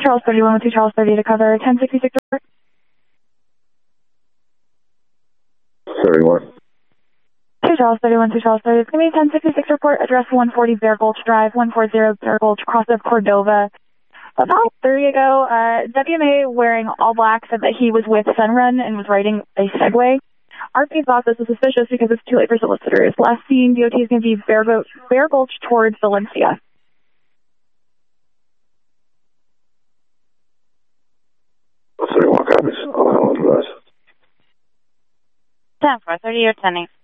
Charles 31 with 2 Charles 30 to cover 1066 report. 31. 2 Charles 31, 2 Charles 30. It's going to be 1066 report, address 140 Bear Gulch Drive, 140 Bear Gulch, cross of Cordova. About 30 ago, WMA wearing all black said that he was with Sunrun and was riding a Segway. RP thought this was suspicious because it's too late for solicitors. Last seen, DOT is going to be Bear Gulch towards Valencia. 31 copies. I'll 10-4, 30 or 10